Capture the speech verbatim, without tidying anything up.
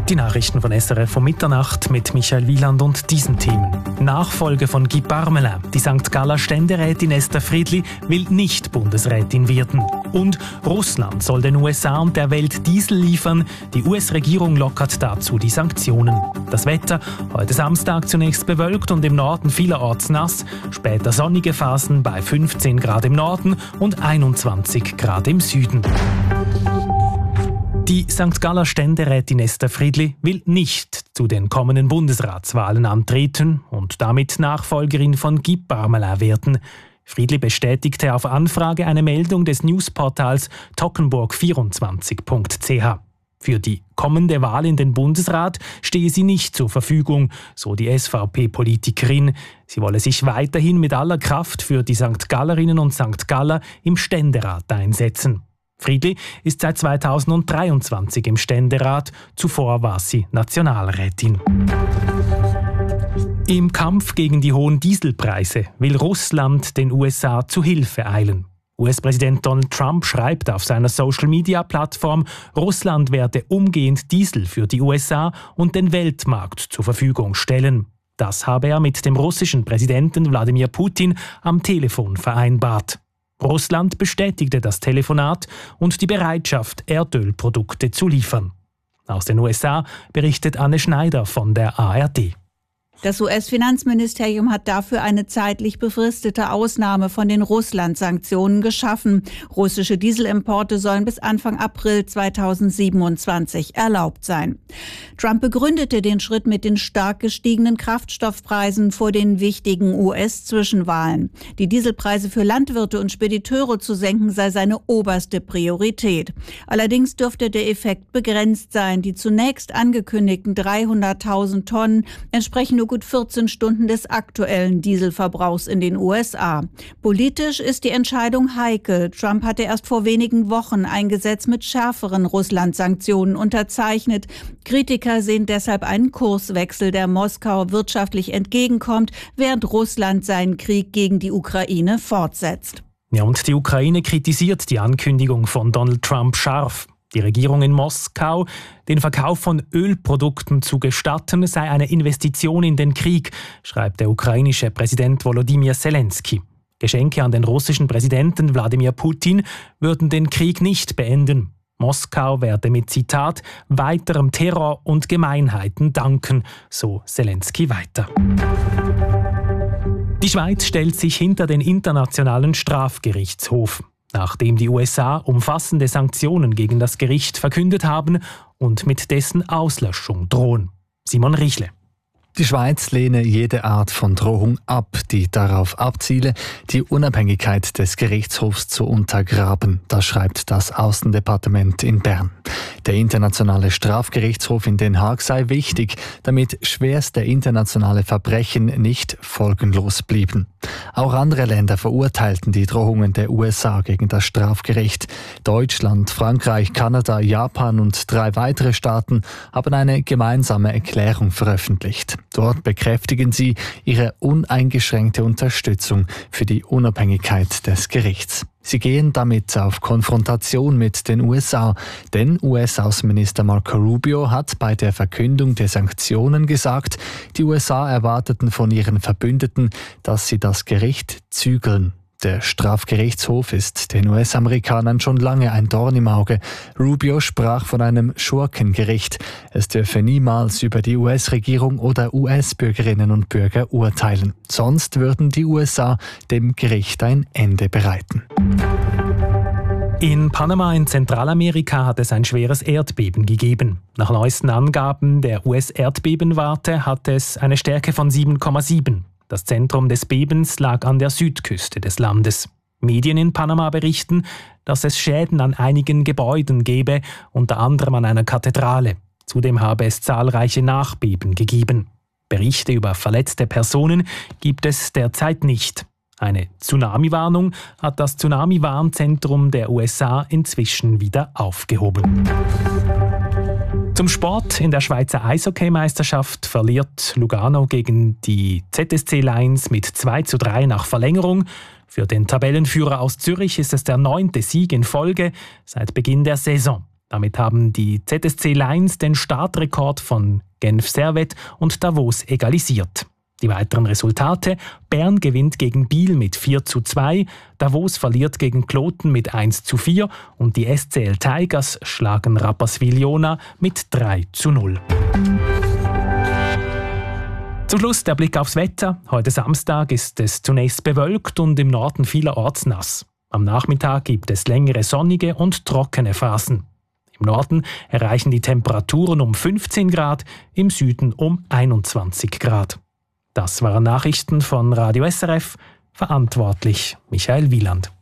Die Nachrichten von S R F um Mitternacht mit Michael Wieland und diesen Themen. Nachfolge von Guy Parmelin. Die Sankt Galler Ständerätin Esther Friedli will nicht Bundesrätin werden. Und Russland soll den U S A und der Welt Diesel liefern. Die U S-Regierung lockert dazu die Sanktionen. Das Wetter, heute Samstag zunächst bewölkt und im Norden vielerorts nass. Später sonnige Phasen bei fünfzehn Grad im Norden und einundzwanzig Grad im Süden. Die Sankt Galler Ständerätin Esther Friedli will nicht zu den kommenden Bundesratswahlen antreten und damit Nachfolgerin von Guy Parmelin werden. Friedli bestätigte auf Anfrage eine Meldung des Newsportals tockenburg vierundzwanzig punkt c h. Für die kommende Wahl in den Bundesrat stehe sie nicht zur Verfügung, so die S V P-Politikerin. Sie wolle sich weiterhin mit aller Kraft für die Sankt Gallerinnen und Sankt Galler im Ständerat einsetzen. Friedli ist seit zweitausenddreiundzwanzig im Ständerat, zuvor war sie Nationalrätin. Im Kampf gegen die hohen Dieselpreise will Russland den U S A zu Hilfe eilen. U S-Präsident Donald Trump schreibt auf seiner Social-Media-Plattform, Russland werde umgehend Diesel für die U S A und den Weltmarkt zur Verfügung stellen. Das habe er mit dem russischen Präsidenten Wladimir Putin am Telefon vereinbart. Russland bestätigte das Telefonat und die Bereitschaft, Erdölprodukte zu liefern. Aus den U S A berichtet Anne Schneider von der A R D. Das U S-Finanzministerium hat dafür eine zeitlich befristete Ausnahme von den Russland-Sanktionen geschaffen. Russische Dieselimporte sollen bis Anfang April zweitausendsiebenundzwanzig erlaubt sein. Trump begründete den Schritt mit den stark gestiegenen Kraftstoffpreisen vor den wichtigen U S-Zwischenwahlen. Die Dieselpreise für Landwirte und Spediteure zu senken sei seine oberste Priorität. Allerdings dürfte der Effekt begrenzt sein. Die zunächst angekündigten dreihunderttausend Tonnen entsprechen nur gut vierzehn Stunden des aktuellen Dieselverbrauchs in den U S A. Politisch ist die Entscheidung heikel. Trump hatte erst vor wenigen Wochen ein Gesetz mit schärferen Russland-Sanktionen unterzeichnet. Kritiker sehen deshalb einen Kurswechsel, der Moskau wirtschaftlich entgegenkommt, während Russland seinen Krieg gegen die Ukraine fortsetzt. Ja, und die Ukraine kritisiert die Ankündigung von Donald Trump scharf. Die Regierung in Moskau, den Verkauf von Ölprodukten zu gestatten, sei eine Investition in den Krieg, schreibt der ukrainische Präsident Volodymyr Zelensky. Geschenke an den russischen Präsidenten Wladimir Putin würden den Krieg nicht beenden. Moskau werde mit Zitat weiterem Terror und Gemeinheiten danken, so Zelensky weiter. Die Schweiz stellt sich hinter den Internationalen Strafgerichtshof. Nachdem die U S A umfassende Sanktionen gegen das Gericht verkündet haben und mit dessen Auslöschung drohen. Simon Richle. Die Schweiz lehne jede Art von Drohung ab, die darauf abziele, die Unabhängigkeit des Gerichtshofs zu untergraben. Das schreibt das Außendepartement in Bern. Der internationale Strafgerichtshof in Den Haag sei wichtig, damit schwerste internationale Verbrechen nicht folgenlos blieben. Auch andere Länder verurteilten die Drohungen der U S A gegen das Strafgericht. Deutschland, Frankreich, Kanada, Japan und drei weitere Staaten haben eine gemeinsame Erklärung veröffentlicht. Dort bekräftigen sie ihre uneingeschränkte Unterstützung für die Unabhängigkeit des Gerichts. Sie gehen damit auf Konfrontation mit den U S A, denn U S-Außenminister Marco Rubio hat bei der Verkündung der Sanktionen gesagt, die U S A erwarteten von ihren Verbündeten, dass sie das Gericht zügeln. Der Strafgerichtshof ist den U S-Amerikanern schon lange ein Dorn im Auge. Rubio sprach von einem Schurkengericht. Es dürfe niemals über die U S-Regierung oder U S-Bürgerinnen und Bürger urteilen. Sonst würden die U S A dem Gericht ein Ende bereiten. In Panama in Zentralamerika hat es ein schweres Erdbeben gegeben. Nach neuesten Angaben der U S-Erdbebenwarte hat es eine Stärke von sieben Komma sieben. Das Zentrum des Bebens lag an der Südküste des Landes. Medien in Panama berichten, dass es Schäden an einigen Gebäuden gebe, unter anderem an einer Kathedrale. Zudem habe es zahlreiche Nachbeben gegeben. Berichte über verletzte Personen gibt es derzeit nicht. Eine Tsunami-Warnung hat das Tsunami-Warnzentrum der U S A inzwischen wieder aufgehoben. Zum Sport. In der Schweizer Eishockey-Meisterschaft verliert Lugano gegen die Z S C Lions mit zwei zu drei nach Verlängerung. Für den Tabellenführer aus Zürich ist es der neunte Sieg in Folge seit Beginn der Saison. Damit haben die Z S C Lions den Startrekord von Genf Servette und Davos egalisiert. Die weiteren Resultate: Bern gewinnt gegen Biel mit vier zu zwei, Davos verliert gegen Kloten mit eins zu vier und die S C L Tigers schlagen Rapperswil-Jona mit drei zu null. Zum Schluss der Blick aufs Wetter. Heute Samstag ist es zunächst bewölkt und im Norden vielerorts nass. Am Nachmittag gibt es längere sonnige und trockene Phasen. Im Norden erreichen die Temperaturen um fünfzehn Grad, im Süden um einundzwanzig Grad. Das waren Nachrichten von Radio S R F, verantwortlich Michael Wieland.